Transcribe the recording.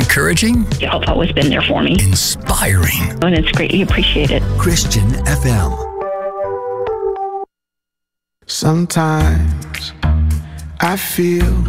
Encouraging. Y'all have always been there for me. Inspiring. And it's greatly appreciated. Christian FM. Sometimes I feel